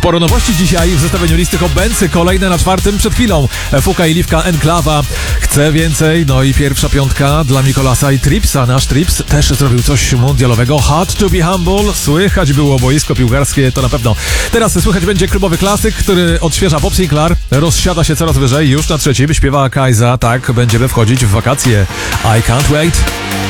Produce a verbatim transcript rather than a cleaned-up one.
Sporo nowości dzisiaj w zestawieniu listy Hop-Benzy. Kolejne na czwartym przed chwilą. Fuka i Liwka, Enklawa. Chcę więcej. No i pierwsza piątka dla Mikolasa i Tripsa. Nasz Trips też zrobił coś mundialowego. Hard to be humble. Słychać było boisko piłkarskie, to na pewno. Teraz słychać będzie klubowy klasyk, który odświeża Bob Sinclair. Rozsiada się coraz wyżej. Już na trzecim śpiewa Kajza. Tak, będziemy wchodzić w wakacje. I can't wait.